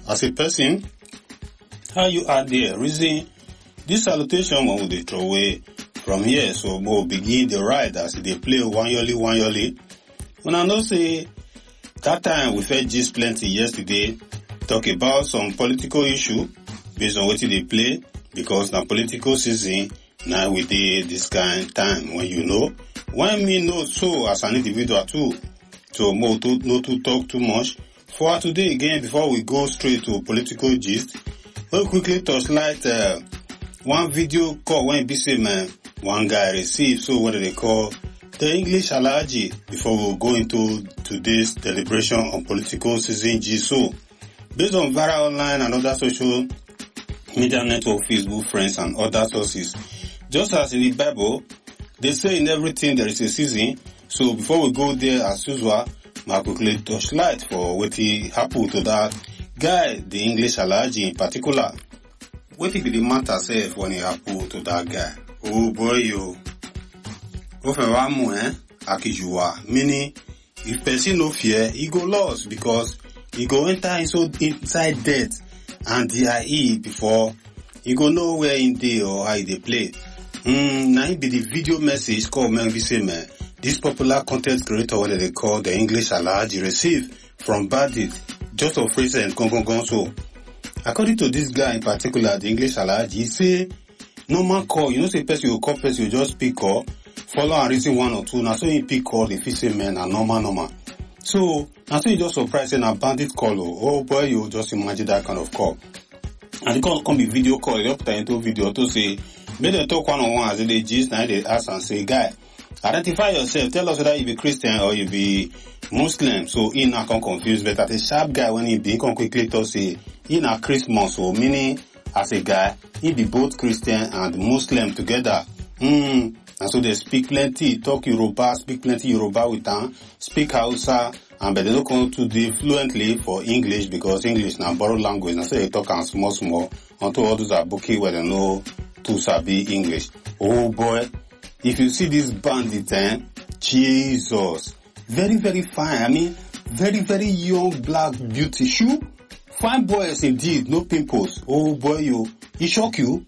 as a person, how you are there, reason this salutation one will they throw away from here. So we'll begin the ride as they play one yoli. When I know say that time we fed gist plenty yesterday, talk about some political issue based on what they play, because now political season now we did this kind of time when me know so as an individual too, to not to talk too much. For today again, before we go straight to political gist, we'll quickly touchlight one video call when one guy received, so what do they call the English allergy, before we'll go into today's deliberation on political season gist. So based on viral online and other social media network, Facebook, friends and other sources, just as in the Bible, they say in everything there is a season. So before we go there, as usual, I quickly touch light for what happened to that guy, the English allergy in particular. What if the matter say when it happened to that guy? Oh boy, you. Akijua. Meaning, if person no fear, he go lost because he go enter inside death and DIE before he go know where in day or how they play. Now it be the video message called this popular content creator, what they call the English allergy, received from bandits just of recent gong. So according to this guy in particular, the English allergy, he say normal call, say person you call person, you just pick call, follow and reason one or two. Now so you pick call, the say man and normal. So now so you just surprised and a bandit call. Oh boy, you just imagine that kind of call. And the call come be video call, they put into video to say, make them talk one-on-one as they gist, now they ask and say, guy, identify yourself, tell us whether you be Christian or you be Muslim. So he not can confuse, but as a sharp guy when he be, can quickly to say, he not Christmas, so meaning as a guy, he be both Christian and Muslim together. And so they speak plenty, talk Yoruba, speak plenty Yoruba with them, speak Hausa, and but they don't come to do fluently for English because English now borrowed language. And so they talk and small, until all those are bookie where they know to sabi English. Oh boy, if you see this bandit, Jesus, very fine. I mean, very young black beauty shoe. Fine boys indeed, no pimples. Oh boy, he shock you.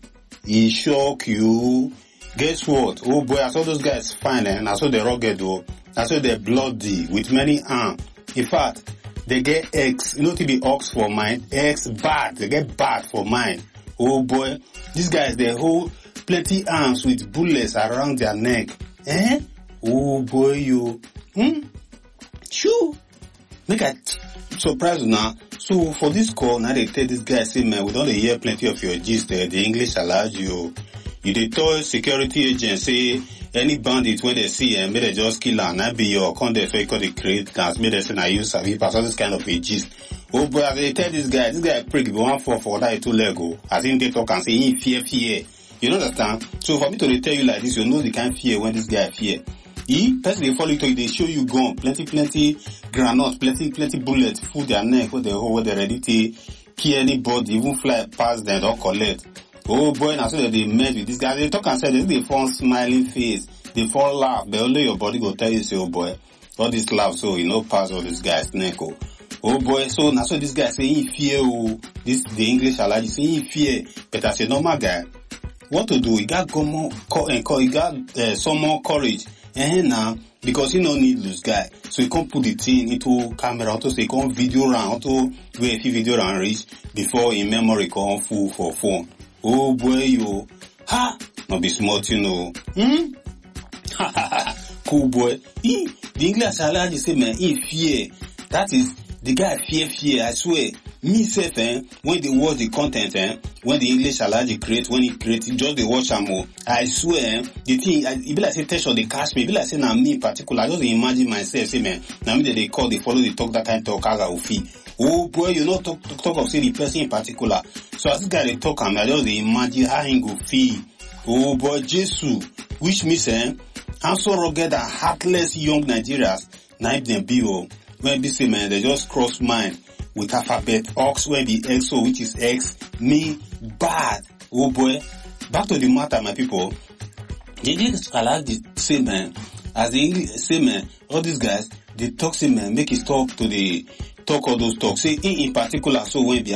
Guess what? Oh boy, I saw those guys fine, and I saw they rugged, I saw they bloody with many arms. In fact, they get X, to be ox for mind, X bad. They get bad for mind. Oh boy, these guys, they hold plenty arms with bullets around their neck. Oh boy, Sure. Make I surprise you now. So for this call, now they tell this guy, say, man, we don't hear plenty of your gist there. The English allergy, you they tell security agents, say, any bandit when they see him, may they just kill her, not be your content, so you call the create dance, may they say, I use Savi, pass all this kind of a gist. Oh boy, as they tell this guy prick, be 1 for that 2 Lego. As in they talk and say, he fear. You understand? So for me to tell you like this, you know the kind of fear when this guy fear. Person they follow you, they show you gun, plenty granates, plenty bullets, full their neck, where they ready to kill anybody, even fly past them, don't collect. Oh boy, now so that they met with this guy, they talk and say, they fall smiling face, they fall laugh, but only your body go tell you, say, oh boy, all this laugh, so pass all this guy's neck, oh boy, so now so this guy say, he fear, the English allergy, say, he fear, but as a normal guy, what to do? He got some more courage. Now, because he no need lose guy. So he can't put the thing into camera, so he can't video round, where if he video round reach, before in memory come full for phone. Oh boy, not be smart, Cool boy. The English allergy say, man, he fear. That is, the guy fear, I swear. Me self, when they watch the content, when the English allergy create, when he create, just they watch them more. I swear, the thing, it be like say, tension, they catch me. It be like say, now me in particular, I just imagine myself, say, man, now me they call, they follow, they talk that kind of talk, as I will feel. Oh boy, talk of say the person in particular. So as this guy they talk, I just imagine how he go feel. Oh boy, Jesus, which means, I'm so rugged and heartless young Nigerians, now them be, when they say, man, they just cross mind. With alphabet Ox when the XO, which is X, me bad. Oh boy. Back to the matter, my people. The English allergy say, man, as the English say, man, all these guys, they talk, say, man, make it talk all those talks. Say in particular, so when